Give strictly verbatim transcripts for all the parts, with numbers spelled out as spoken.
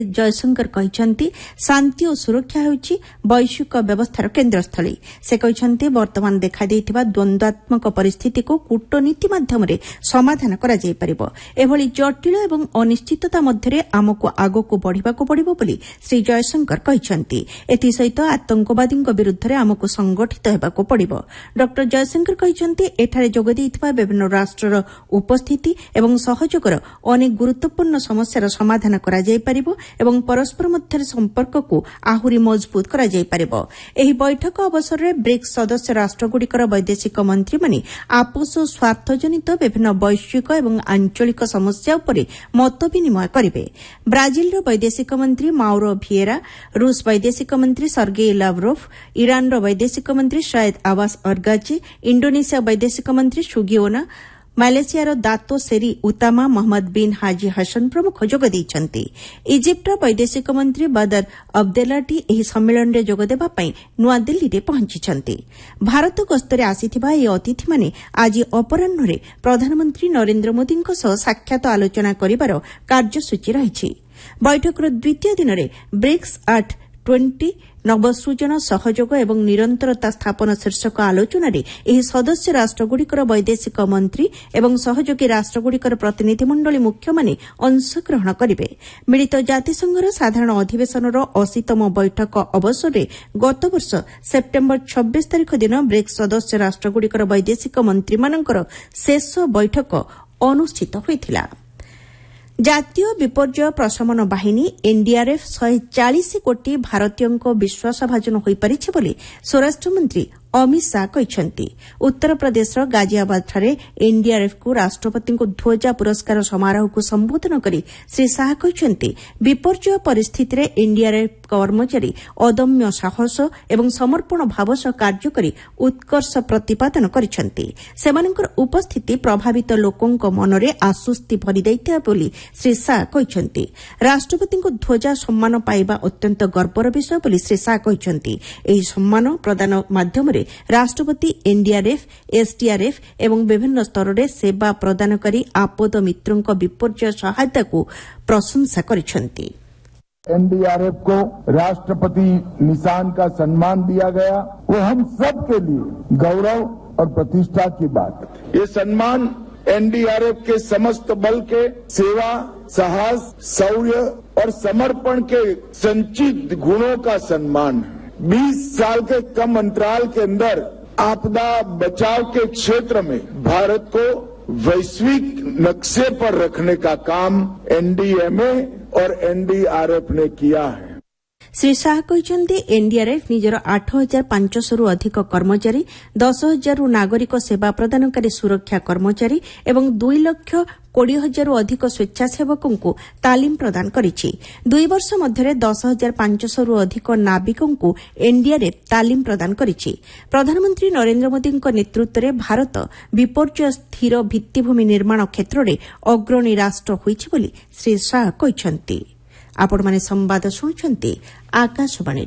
जयशंकर कहते शांति और सुरक्षा होउछि वैश्विक व्यवस्थार केन्द्रस्थली। से कहते वर्तमान देखा देइथिबा द्वंद्वात्मक परिस्थिति को कूटनीति माध्यम समाधान करा जाय परिबो। एभली जटिल एवं अनिश्चितता मध्यरे आमको आगको बढ़िबाको पड़िबो बोली श्री जयशंकर कहते। एथि सहित आतंकवादीक विरुद्ध रे आमको संगठित हेबाको पड़िबो। डॉक्टर जयशंकर कहते एठारे जोग देइथिबा विभिन्न राष्ट्रर उपस्थिति एवं सहयोगर अनेक गुरुत्वपूर्ण समस्यार समाधान करा जाय परिबो एवं परस्पर मध्य संपर्क को आहुरी मजबूत करा जाय परिबो। एही बैठक अवसर में ब्रिक्स सदस्य राष्ट्रगुड़िकर वैदेशिक मंत्री माने आपोष स्वार्थजनित विभिन्न वैश्विक एवं आंचलिक समस्या उपरे मत विनिमय करिवे। ब्राजिल वैदेशिक मंत्री माउरो भिएरा, रूस वैदेशिक मंत्री सर्गेई लाव्रोव, ईरान वैदेशिक मंत्री सयद अब्बास अरगाची, इंडोनेशिया वैदेशिक मंत्री सुगियोना, मालेसियार दातो सेरी उतामा, मोहम्मद बिन हाजी हसन प्रमुख जोग देइछन्ति। इजिप्टर वैदेशिक मंत्री बदर अब्देलाटी एही सम्मेलन रे जोग देबा पई नुआ दिल्ली रे पहुंचिछन्ति। भारत गस्तरे आसीथिबा ए अतिथि माने आज अपराह्न रे प्रधानमंत्री नरेंद्र मोदीଙ୍କ सह साक्षात आलोचना करिबार कार्यसूची रहिछि। बैठकर द्वितीय दिन रे ब्रिक्स आठ ट्वेंटी नवसृजन सहयोग एवं निरंतरता स्थापन शीर्षक आलोचना रे एही सदस्य राष्ट्रगुड़िकर वैदेशिक मंत्री एवं सहयोगी राष्ट्रगुड़िकर प्रतिनिधिमंडली मुख्य माने अंशग्रहण करिवे। मिलित जातिसंघर साधारण अधिवेशनर अशीतम बैठक अवसर रे गत वर्ष सेप्टेम्बर छब्बीस तारिख दिन ब्रिक्स सदस्य राष्ट्रगुड़िकर वैदेशिक मंत्रीमानଙ୍କର शेष बैठक अनुष्ठित होइथिला। जातीय विपर्यय प्रशमन बाहिनी एनडीआरएफ शहे चालीस कोटी भारतीयों विश्वासभाजन हो पारिछि बोली स्वराष्ट्रमंत्री अमित शाह कहते। उत्तर प्रदेश गाजियाबाद एनडीआरएफ को राष्ट्रपति ध्वजा पुरस्कार समारोह को संबोधन करी श्री शाह कहते विपर्यय परिस्थिति रे एनडीआरएफ कर्मचारी अदम्य साहस एवं समर्पण भाव सह कार्य करी उत्कर्ष प्रतिपादन करिसेंति। सेमानकर उपस्थिति प्रभावित लोकंक मनरे आश्वस्ति भरी दैता बोली श्री शाह कहते। राष्ट्रपति ध्वजा सम्मान पाइबा अत्यंत गर्वर विषय बोली श्री शाह कहते। एही सम्मान प्रदान माध्यम राष्ट्रपति एनडीआरएफ, एसडीआरएफ एवं विभिन्न स्तर में सेवा प्रदानकारी आपद मित्रों विपर्यय सहायता को प्रशंसा करिसेंति। एनडीआरएफ को राष्ट्रपति निशान का सम्मान दिया गया, वो हम सब के लिए गौरव और प्रतिष्ठा की बात है। ये सम्मान एनडीआरएफ के समस्त बल के सेवा, साहस, शौर्य और समर्पण के संचित गुणों का सम्मान है। बीस साल के कम अंतराल के अंदर आपदा बचाव के क्षेत्र में भारत को वैश्विक नक्शे पर रखने का काम एनडीएमए और एनडीआरएफ ने किया है। श्री शाह कहते एनडीआरएफ निजर आठ हजार पांचश रु अधिक कर्मचारी, दस हजार रु नागरिक सेवा प्रदानकारी सुरक्षा कर्मचारी एवं दुई लक्ष कोड़े हजार रु अधिक स्वेच्छासेवकों को तालीम प्रदान करिछि। दुई वर्ष मध्य दस हजार पांचश रु अधिक नाविकों को एनडीआरएफ तालीम प्रदान करिछि। प्रधानमंत्री नरेंद्र मोदी नेतृत्व में भारत विपर्यय स्थिर भित्तिभूमि निर्माण क्षेत्र में अग्रणी राष्ट्र होइछि बोली श्री शाह कहते। आपण माने संवाद सुनुछन्ति आकाशवाणी।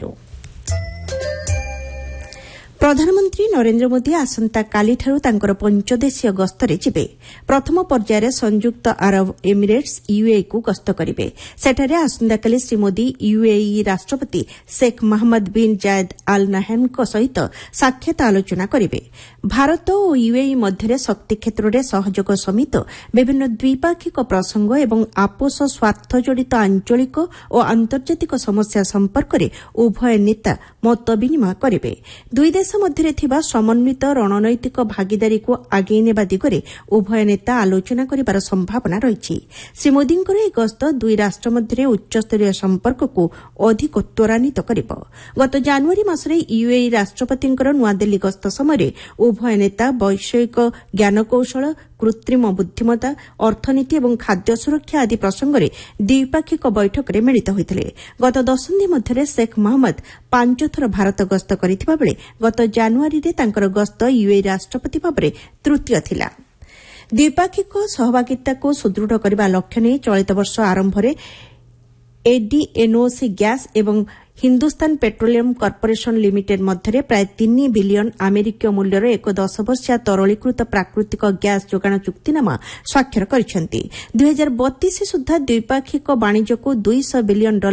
प्रधानमंत्री नरेंद्र मोदी आसंता कालीठारू तांकर पंचदेशीय गस्तरे जिबे। प्रथम पर्यायर संयुक्त अरब एमिरेट्स यूएई को गस्त करिवे। सेठारे आसंताकाली श्री मोदी यूएई राष्ट्रपति शेख मोहम्मद बिन जायद आल नाह्यान सहित साक्षात आलोचना करिवे। भारत और यूएई मध्य शक्ति क्षेत्र में सहयोग समेत विभिन्न द्विपाक्षिक प्रसंग एवं आपोष स्वार्थ जड़ित आंचलिक और आंतर्जातिक समस्या संपर्क में उभय नेता मत विनिमय करिवे। दुई देश मध्य थिबा समन्वित रणनैतिक भागीदारी को आगे नेबा दिगरे उभय नेता आलोचना करिबार संभावना रहिछि। श्री मोदींकर ए गस्त दुई राष्ट्र मध्य उच्चस्तरीय संपर्क को अधिक त्वरान्वित करिब। गत जनवरी मासरे यूएई राष्ट्रपतिंकर नुआदिल्ली गस्त समय उभय नेता वैषयिक ज्ञानकौशल, कृत्रिम बुद्धिमत्ता, अर्थनीति और खाद्य सुरक्षा आदि प्रसंग में द्विपाक्षिक बैठक में मिलित होते। गत दशंधि मध्य शेख मोहम्मद पांच थर भारत गस्त करथिबा बेले गत जनवरी रे तांकर गस्त यूएई राष्ट्रपति भाव में तृतीय थिला। द्विपाक्षिक सहभागिता को सुदृढ़ करने लक्ष्य नहीं चलित वर्ष आरंभ में एडीएनओसी गैस एवं ହିନ୍ଦୁସ୍ତାନ ପେଟ୍ରୋଲିୟମ କର୍ପୋରେସନ ଲିମିଟେଡ୍ ମଧ୍ୟରେ ପ୍ରାୟ ତିନି ବିଲିୟନ ଆମେରିକୀୟ ମୂଲ୍ୟର ଏକ ଦଶ ବର୍ଷିଆ ତରଳୀକୃତ ପ୍ରାକୃତିକ ଗ୍ୟାସ୍ ଯୋଗାଣ ଚୁକ୍ତିନାମା ସ୍ୱାକ୍ଷର କରିଛନ୍ତି। ଦୁଇ ହଜାର ବତିଶ ସୁଦ୍ଧା ଦ୍ୱିପାକ୍ଷିକ ବାଣିଜ୍ୟକୁ ଦୁଇଶହ ବିଲିୟନ